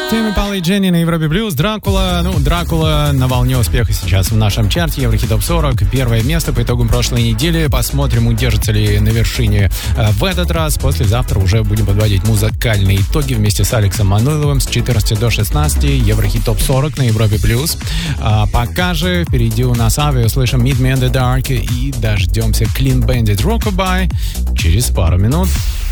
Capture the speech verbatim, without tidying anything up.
Тимми Пала и Дженни на Европе Плюс. Дракула, ну, Дракула на волне успеха сейчас в нашем чарте Еврохит Топ сорок. Первое место по итогам прошлой недели. Посмотрим, удержится ли на вершине э, в этот раз. Послезавтра уже будем подводить музыкальные итоги вместе с Алексом Мануиловым с четырнадцати до шестнадцати. Еврохит Топ сорок на Европе Плюс. А пока же впереди у нас Ави, услышим Meet Me in the Dark и дождемся Clean Bandit Rockabye через пару минут.